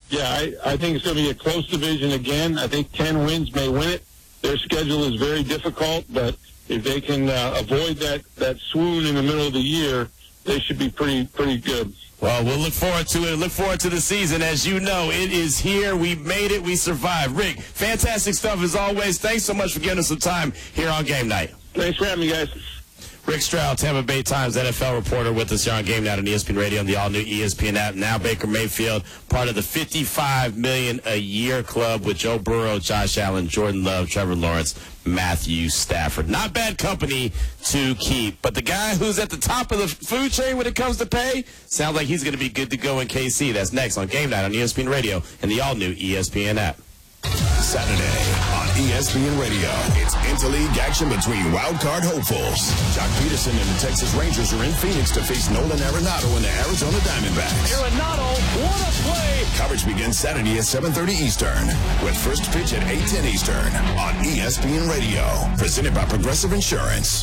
Yeah, I think it's going to be a close division again. I think 10 wins may win it. Their schedule is very difficult, but if they can avoid that swoon in the middle of the year, they should be pretty good. Well, we'll look forward to it. Look forward to the season. As you know, it is here. We made it. We survived. Rick, fantastic stuff as always. Thanks so much for giving us some time here on Game Night. Thanks for having me, guys. Rick Stroud, Tampa Bay Times NFL reporter with us here on Game Night on ESPN Radio and the all-new ESPN app. Now Baker Mayfield, part of the $55 million a year club with Joe Burrow, Josh Allen, Jordan Love, Trevor Lawrence, Matthew Stafford. Not bad company to keep. But the guy who's at the top of the food chain when it comes to pay, sounds like he's going to be good to go in KC. That's next on Game Night on ESPN Radio and the all-new ESPN app. Saturday on ESPN Radio, it's interleague action between wildcard hopefuls. Jock Peterson and the Texas Rangers are in Phoenix to face Nolan Arenado and the Arizona Diamondbacks. Arenado, what a play! Coverage begins Saturday at 7:30 Eastern, with first pitch at 8:10 Eastern on ESPN Radio. Presented by Progressive Insurance.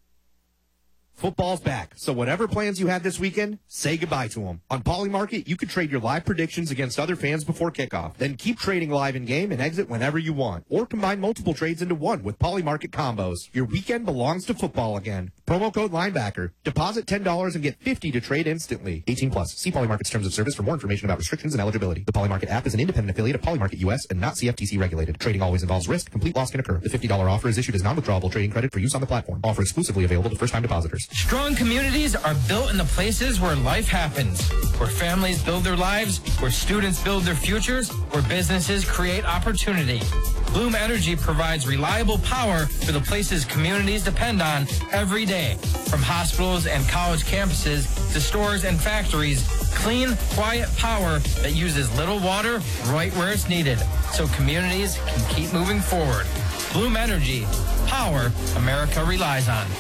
Football's back, so whatever plans you had this weekend, say goodbye to them. On Polymarket, you can trade your live predictions against other fans before kickoff. Then keep trading live in-game and exit whenever you want. Or combine multiple trades into one with Polymarket combos. Your weekend belongs to football again. Promo code Linebacker. Deposit $10 and get $50 to trade instantly. 18 plus. See Polymarket's terms of service for more information about restrictions and eligibility. The Polymarket app is an independent affiliate of Polymarket US and not CFTC regulated. Trading always involves risk. Complete loss can occur. The $50 offer is issued as non-withdrawable trading credit for use on the platform. Offer exclusively available to first-time depositors. Strong communities are built in the places where life happens, where families build their lives, where students build their futures, where businesses create opportunity. Bloom Energy provides reliable power for the places communities depend on every day. From hospitals and college campuses to stores and factories, clean, quiet power that uses little water right where it's needed, so communities can keep moving forward. Bloom Energy, power America relies on.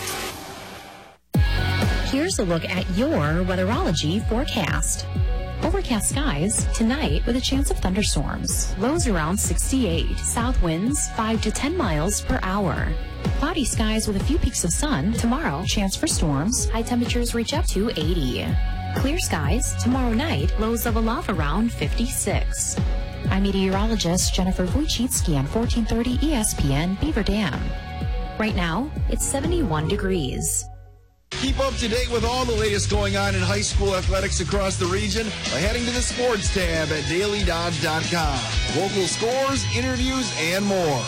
Here's a look at your weatherology forecast. Overcast skies tonight with a chance of thunderstorms. Lows around 68. South winds 5 to 10 miles per hour. Cloudy skies with a few peaks of sun. Tomorrow, chance for storms. High temperatures reach up to 80. Clear skies tomorrow night. Lows level off around 56. I'm meteorologist Jennifer Wojcicki on 1430 ESPN Beaver Dam. Right now, it's 71 degrees. Keep up to date with all the latest going on in high school athletics across the region by heading to the sports tab at dailydodge.com. Local scores, interviews, and more.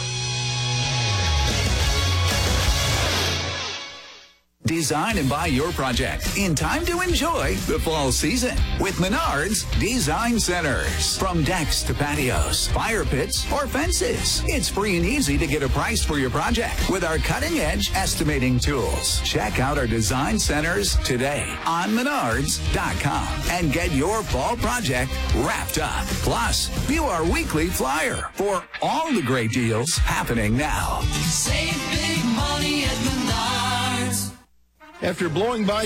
Design and buy your project in time to enjoy the fall season with Menards Design Centers. From decks to patios, fire pits, or fences, it's free and easy to get a price for your project with our cutting-edge estimating tools. Check out our design centers today on Menards.com and get your fall project wrapped up. Plus, view our weekly flyer for all the great deals happening now. Save big money at Menards. After blowing by